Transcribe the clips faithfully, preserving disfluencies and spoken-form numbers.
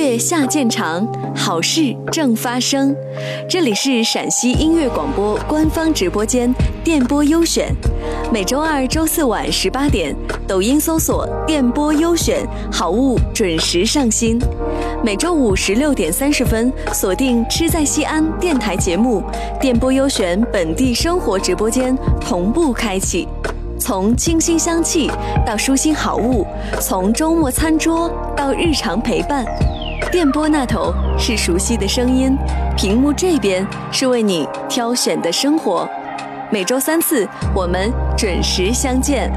乐下渐长，好事正发生。这里是陕西音乐广播官方直播间电波优选，每周二、周四晚十八点，抖音搜索电波优选，好物准时上新。每周五十六点三十分，锁定吃在西安电台节目电波优选本地生活直播间同步开启。从清新香气到舒心好物，从周末餐桌到日常陪伴，电波那头是熟悉的声音，屏幕这边是为你挑选的生活。每周三次，我们准时相见。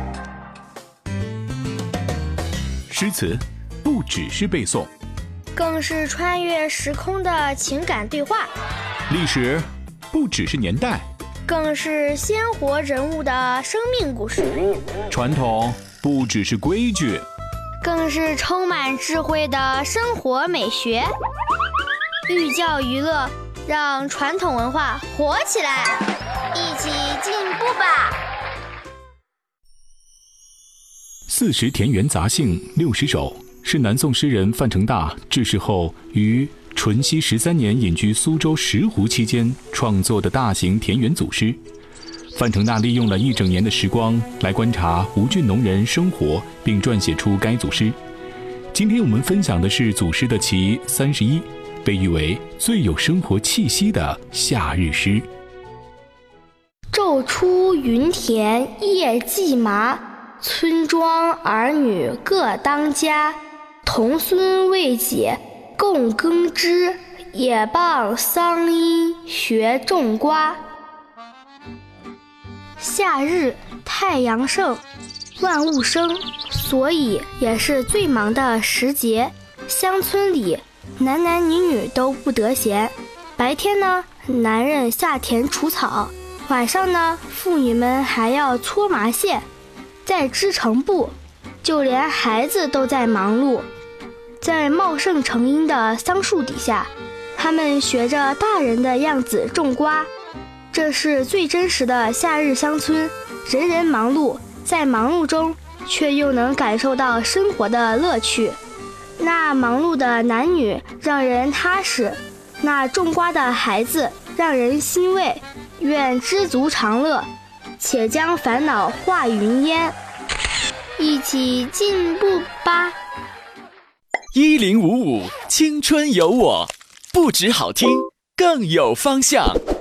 诗词不只是背诵， 更是穿越时空的情感对话； 历史不只是年代， 更是鲜活人物的生命故事； 传统不只是规矩， 更是充满智慧的生活美学。寓教于乐，让传统文化活起来，一起进步吧！ 四时田园杂兴六十首是南宋诗人范成大致仕后于淳熙十三年隐居苏州石湖期间创作的大型田园组诗。范成大利用了一整年的时光来观察吴郡农人生活，并撰写出该组诗。今天我们分享的是组诗的其三十一，被誉为最有生活气息的夏日诗。 昼出耘田夜绩麻，村庄儿女各当家，童孙未解共耕织，也傍桑阴学种瓜。夏日太阳盛，万物生，所以也是最忙的时节。乡村里男男女女都不得闲，白天呢，男人下田除草，晚上呢，妇女们还要搓麻线，在织成布，就连孩子都在忙碌。在茂盛成荫的桑树底下，他们学着大人的样子种瓜。这是最真实的夏日乡村，人人忙碌，在忙碌中却又能感受到生活的乐趣。那忙碌的男女让人踏实，那种瓜的孩子让人欣慰。愿知足常乐，且将烦恼化云烟，一起进步吧。 一零五五青春有我，不止好听，更有方向。